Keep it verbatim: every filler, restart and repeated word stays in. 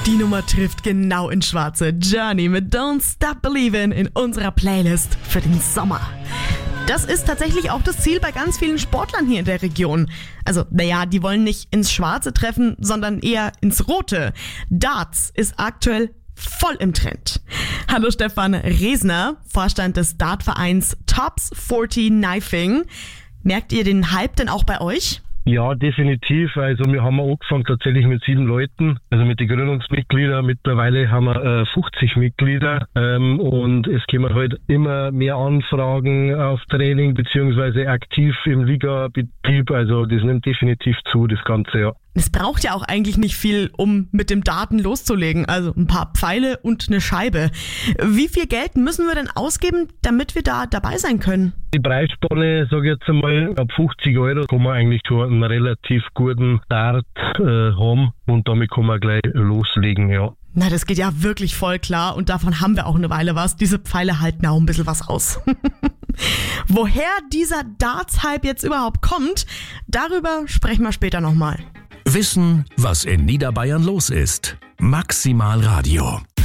Die Nummer trifft genau ins Schwarze. Journey mit Don't Stop Believin' in unserer Playlist für den Sommer. Das ist tatsächlich auch das Ziel bei ganz vielen Sportlern hier in der Region. Also, naja, die wollen nicht ins Schwarze treffen, sondern eher ins Rote. Darts ist aktuell voll im Trend. Hallo Stefan Resner, Vorstand des Dartvereins Tops vierzig Knifing. Merkt ihr den Hype denn auch bei euch? Ja, definitiv. Also wir haben angefangen tatsächlich mit sieben Leuten, also mit den Gründungsmitgliedern. Mittlerweile haben wir äh, fünfzig Mitglieder ähm, und es kommen halt immer mehr Anfragen auf Training beziehungsweise aktiv im Ligabetrieb. Also das nimmt definitiv zu, das Ganze, ja. Es braucht ja auch eigentlich nicht viel, um mit dem Darten loszulegen. Also ein paar Pfeile und eine Scheibe. Wie viel Geld müssen wir denn ausgeben, damit wir da dabei sein können? Die Preisspanne, sage ich jetzt einmal, ab fünfzig Euro kann man eigentlich schon einen relativ guten Dart äh, haben und damit kann man gleich loslegen, ja. Na, das geht ja wirklich voll klar und davon haben wir auch eine Weile was. Diese Pfeile halten auch ein bisschen was aus. Woher dieser Darts-Hype jetzt überhaupt kommt, darüber sprechen wir später nochmal. Wissen, was in Niederbayern los ist. Maximal Radio.